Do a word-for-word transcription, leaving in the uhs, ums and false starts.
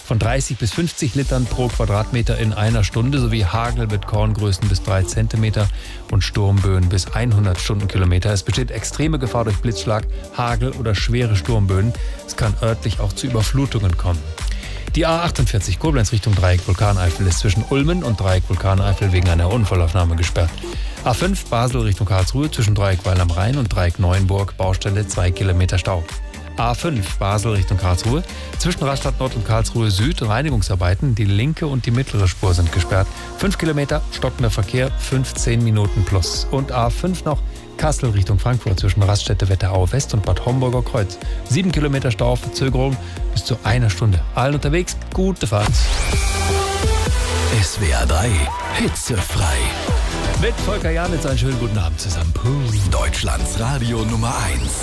von dreißig bis fünfzig Litern pro Quadratmeter in einer Stunde sowie Hagel mit Korngrößen bis drei Zentimeter und Sturmböen bis hundert Stundenkilometer. Es besteht extreme Gefahr durch Blitzschlag, Hagel oder schwere Sturmböen. Es kann örtlich auch zu Überflutungen kommen. Die A achtundvierzig Koblenz Richtung Dreieck Vulkaneifel ist zwischen Ulmen und Dreieck Vulkaneifel wegen einer Unfallaufnahme gesperrt. A fünf Basel Richtung Karlsruhe zwischen Dreieck Weil am Rhein und Dreieck Neuenburg, Baustelle zwei Kilometer Stau. A fünf Basel Richtung Karlsruhe zwischen Rastatt Nord und Karlsruhe Süd Reinigungsarbeiten. Die linke und die mittlere Spur sind gesperrt. fünf Kilometer stockender Verkehr, fünfzehn Minuten plus. Und A fünf noch Kassel Richtung Frankfurt zwischen Raststätte Wetterau West und Bad Homburger Kreuz. sieben Kilometer Stau, Verzögerung bis zu einer Stunde. Allen unterwegs, gute Fahrt. S W R drei, hitzefrei. Mit Volker Janitz einen schönen guten Abend zusammen. Puh. Deutschlands Radio Nummer eins.